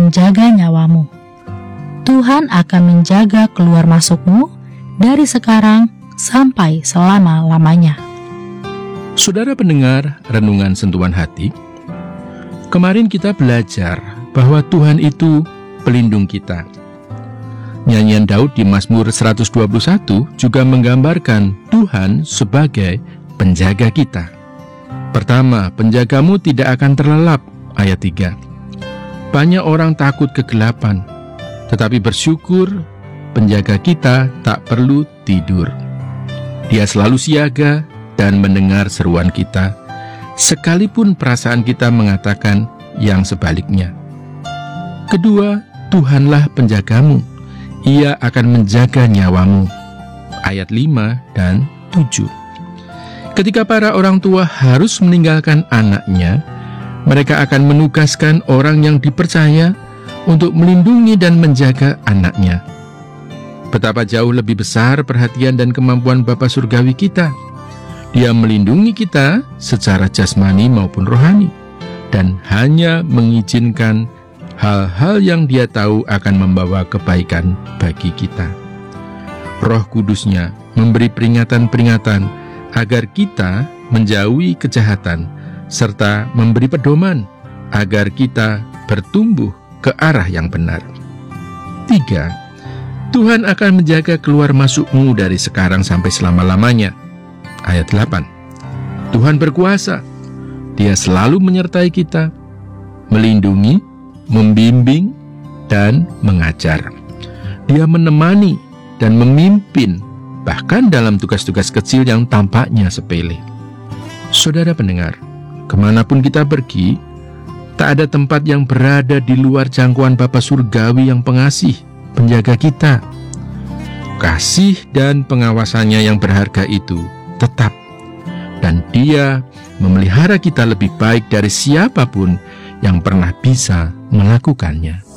menjaga nyawamu. Tuhan akan menjaga keluar masukmu dari sekarang sampai selama-lamanya. Saudara pendengar Renungan Sentuhan Hati, kemarin kita belajar bahwa Tuhan itu pelindung kita. Nyanyian Daud di Mazmur 121 juga menggambarkan Tuhan sebagai penjaga kita. Pertama, penjagamu tidak akan terlelap, ayat 3. Banyak orang takut kegelapan, tetapi bersyukur penjaga kita tak perlu tidur. Dia selalu siaga dan mendengar seruan kita, sekalipun perasaan kita mengatakan yang sebaliknya. Kedua, Tuhanlah penjagamu. Ia akan menjaga nyawamu. Ayat 5 dan 7. Ketika para orang tua harus meninggalkan anaknya, mereka akan menugaskan orang yang dipercaya untuk melindungi dan menjaga anaknya. Betapa jauh lebih besar perhatian dan kemampuan Bapa Surgawi kita. Dia melindungi kita secara jasmani maupun rohani, dan hanya mengizinkan hal-hal yang Dia tahu akan membawa kebaikan bagi kita. Roh Kudus-Nya memberi peringatan-peringatan agar kita menjauhi kejahatan, serta memberi pedoman agar kita bertumbuh ke arah yang benar. 3. Tuhan akan menjaga keluar masukmu dari sekarang sampai selama-lamanya. Ayat 8. Tuhan berkuasa. Dia selalu menyertai kita, melindungi, membimbing, dan mengajar. Dia menemani dan memimpin, bahkan dalam tugas-tugas kecil yang tampaknya sepele. Saudara pendengar, kemanapun kita pergi, tak ada tempat yang berada di luar jangkauan Bapa Surgawi yang pengasih, penjaga kita. Kasih dan pengawasannya yang berharga itu tetap, dan Dia memelihara kita lebih baik dari siapapun yang pernah bisa melakukannya.